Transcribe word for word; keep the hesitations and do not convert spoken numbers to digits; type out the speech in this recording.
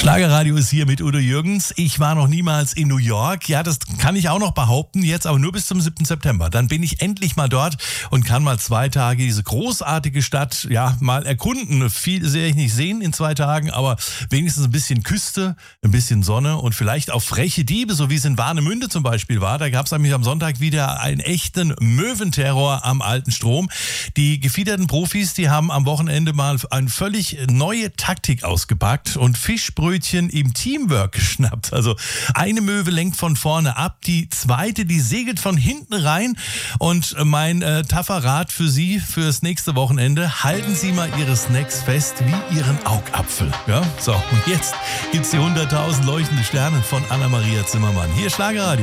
Schlagerradio ist hier mit Udo Jürgens. Ich war noch niemals in New York. Ja, das kann ich auch noch behaupten, jetzt aber nur bis zum siebten September. Dann bin ich endlich mal dort und kann mal zwei Tage diese großartige Stadt ja mal erkunden. Viel sehe ich nicht sehen in zwei Tagen, aber wenigstens ein bisschen Küste, ein bisschen Sonne und vielleicht auch freche Diebe, so wie es in Warnemünde zum Beispiel war. Da gab es nämlich am Sonntag wieder einen echten Möwenterror am alten Strom. Die gefiederten Profis, die haben am Wochenende mal eine völlig neue Taktik ausgepackt und Fischbrötchen im Teamwork geschnappt. Also eine Möwe lenkt von vorne ab, die zweite, die segelt von hinten rein. Und mein äh, taffer Rat für Sie fürs nächste Wochenende: halten Sie mal Ihre Snacks fest wie Ihren Augapfel. Ja, so, und jetzt gibt's die hunderttausend leuchtende Sterne von Anna-Maria Zimmermann. Hier Schlagerradio.